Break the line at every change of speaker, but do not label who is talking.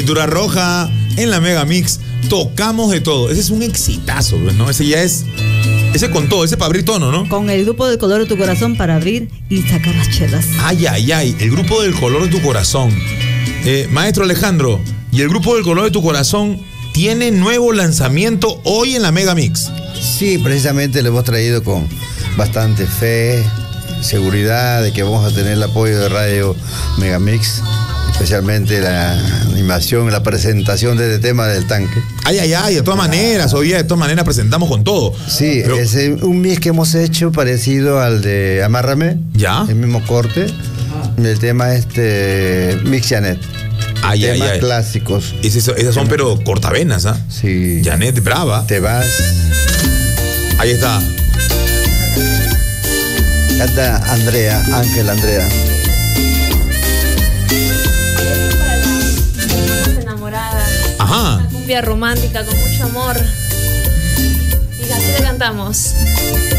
Pintura Roja, en la Mega Mix, tocamos de todo. Ese es un exitazo, ¿no? Ese ya es... Ese con todo, ese para abrir tono, ¿no?
Con el grupo del color de tu corazón para abrir y sacar las chelas.
Ay, ay, ay, el grupo del color de tu corazón. Maestro Alejandro, y el grupo del color de tu corazón tiene nuevo lanzamiento hoy en la Mega Mix.
Sí, precisamente lo hemos traído con bastante fe, seguridad de que vamos a tener el apoyo de Radio Megamix, especialmente la animación, la presentación de este tema del tanque.
Ay, ay, ay, de todas maneras, hoy día de todas maneras presentamos con todo.
Sí,
pero...
es un mix que hemos hecho parecido al de Amárrame,
ya,
el mismo corte, el tema Mix Janet.
Ay,
temas
ay, ay.
clásicos.
Esas son pero cortavenas, ¿ah?
Sí.
Janet, brava.
Te vas.
Ahí está.
Canta Andrea, Ángel Andrea.
Para las enamoradas.
Ajá.
Una cumbia romántica con mucho amor. Y así le cantamos.